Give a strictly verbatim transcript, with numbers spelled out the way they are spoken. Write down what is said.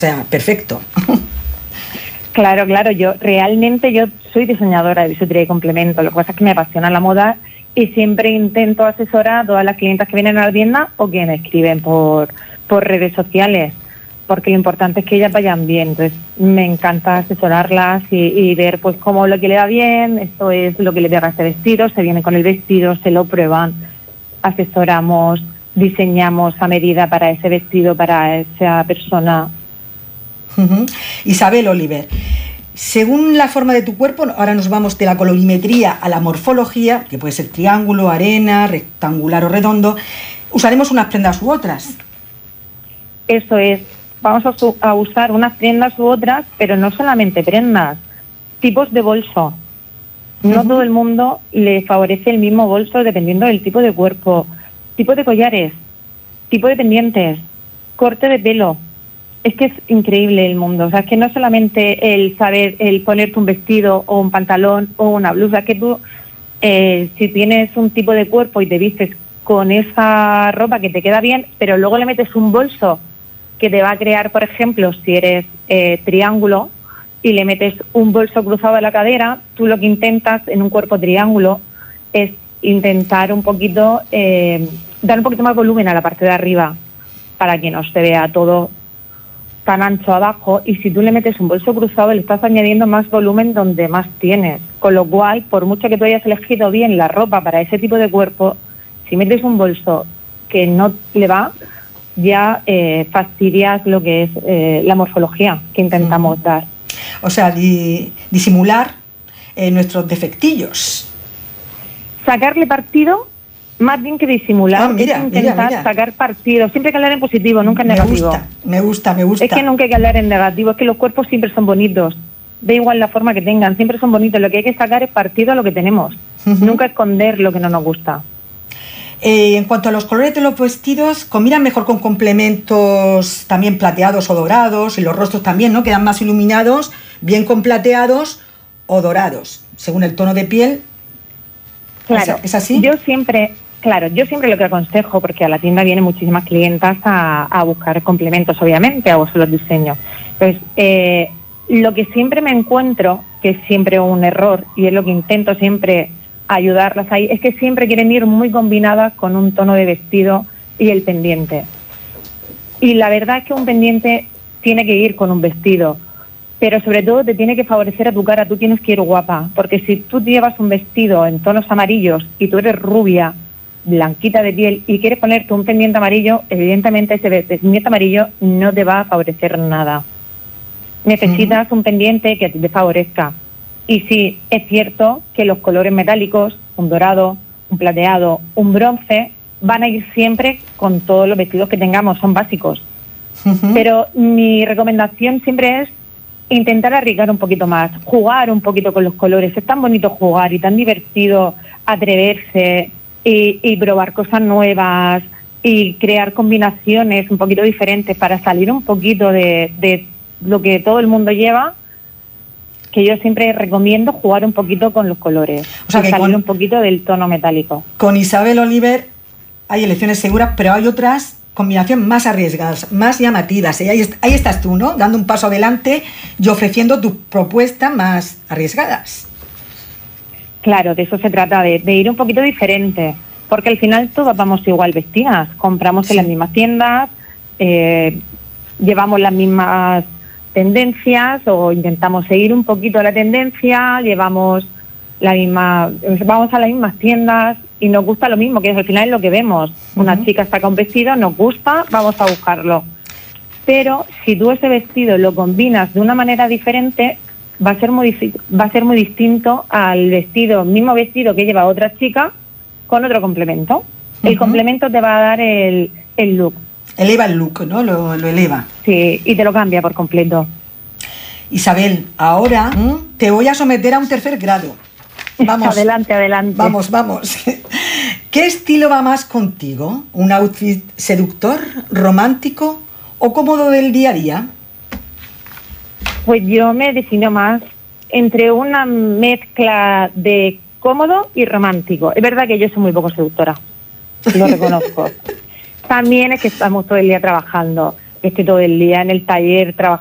sea, perfecto. Claro, claro, yo realmente yo soy diseñadora de bisutería y complemento, lo que pasa es que me apasiona la moda y siempre intento asesorar a todas las clientas que vienen a la tienda o que me escriben por, por redes sociales, porque lo importante es que ellas vayan bien. Entonces me encanta asesorarlas y, y ver pues cómo lo que le va bien, esto es lo que le pega a este vestido, se viene con el vestido, se lo prueban, asesoramos, diseñamos a medida para ese vestido, para esa persona. Uh-huh. Isabel Oliver, según la forma de tu cuerpo, ahora nos vamos de la colorimetría a la morfología, que puede ser triángulo, arena, rectangular o redondo, usaremos unas prendas u otras. Eso es, vamos a, su- a usar unas prendas u otras, pero no solamente prendas, tipos de bolso. No uh-huh. Todo el mundo le favorece el mismo bolso dependiendo del tipo de cuerpo, tipo de collares, tipo de pendientes, corte de pelo. Es que es increíble el mundo, o sea, es que no solamente el saber, el ponerte un vestido o un pantalón o una blusa, que tú, eh, si tienes un tipo de cuerpo y te vistes con esa ropa que te queda bien, pero luego le metes un bolso que te va a crear, por ejemplo, si eres eh, triángulo y le metes un bolso cruzado a la cadera, tú lo que intentas en un cuerpo triángulo es intentar un poquito, eh, dar un poquito más volumen a la parte de arriba para que no se vea todo tan ancho abajo, y si tú le metes un bolso cruzado le estás añadiendo más volumen donde más tienes, con lo cual, por mucho que tú hayas elegido bien la ropa para ese tipo de cuerpo, si metes un bolso que no le va, ya eh, fastidias lo que es eh, la morfología que intentamos uh-huh. dar. O sea, di- disimular eh, nuestros defectillos. Sacarle partido, más bien que disimular, ah, mira, es intentar mira, mira. sacar partido. Siempre hay que hablar en positivo, nunca en me negativo. Gusta, me gusta, me gusta. Es que nunca hay que hablar en negativo, es que los cuerpos siempre son bonitos. Da igual la forma que tengan, siempre son bonitos. Lo que hay que sacar es partido a lo que tenemos. Uh-huh. Nunca esconder lo que no nos gusta. Eh, en cuanto a los colores de los vestidos, combinan mejor con complementos también plateados o dorados, y los rostros también, ¿no? Quedan más iluminados, bien con plateados o dorados, según el tono de piel. Claro, ¿Es, es así? Yo siempre, claro, yo siempre lo que aconsejo, porque a la tienda vienen muchísimas clientas a, a buscar complementos, obviamente, hago solo el diseño. Pues eh, lo que siempre me encuentro, que es siempre un error, y es lo que intento siempre ayudarlas ahí, es que siempre quieren ir muy combinadas con un tono de vestido y el pendiente. Y la verdad es que un pendiente tiene que ir con un vestido, pero sobre todo te tiene que favorecer a tu cara, tú tienes que ir guapa, porque si tú llevas un vestido en tonos amarillos y tú eres rubia, blanquita de piel y quieres ponerte un pendiente amarillo, evidentemente ese pendiente amarillo no te va a favorecer nada. Necesitas uh-huh. un pendiente que te favorezca. Y sí, es cierto que los colores metálicos, un dorado, un plateado, un bronce, van a ir siempre con todos los vestidos que tengamos, son básicos. Uh-huh. Pero mi recomendación siempre es intentar arriesgar un poquito más, jugar un poquito con los colores. Es tan bonito jugar y tan divertido atreverse y, y probar cosas nuevas y crear combinaciones un poquito diferentes para salir un poquito de, de lo que todo el mundo lleva, que yo siempre recomiendo jugar un poquito con los colores, o sea, que salir con, un poquito del tono metálico. Con Isabel Oliver hay elecciones seguras, pero hay otras combinaciones más arriesgadas, más llamativas. ¿eh? Ahí, ahí estás tú, ¿no? Dando un paso adelante y ofreciendo tus propuestas más arriesgadas. Claro, de eso se trata, de, de ir un poquito diferente, porque al final todas vamos igual vestidas, compramos sí. en las mismas tiendas, eh, llevamos las mismas tendencias o intentamos seguir un poquito la tendencia, llevamos la misma, vamos a las mismas tiendas y nos gusta lo mismo, que es al final es lo que vemos. Uh-huh. Una chica saca un vestido, nos gusta, vamos a buscarlo. Pero si tú ese vestido lo combinas de una manera diferente, va a ser muy va a ser muy distinto al vestido, mismo vestido que lleva otra chica con otro complemento. Uh-huh. El complemento te va a dar el, el look. Eleva el look, ¿no? Lo, lo eleva. Sí, y te lo cambia por completo. Isabel, ahora ¿Mm? te voy a someter a un tercer grado. Vamos. Adelante, adelante. Vamos, vamos. ¿Qué estilo va más contigo? ¿Un outfit seductor, romántico o cómodo del día a día? Pues yo me defino más entre una mezcla de cómodo y romántico. Es verdad que yo soy muy poco seductora, lo reconozco. También es que estamos todo el día trabajando, que esté todo el día en el taller trabajando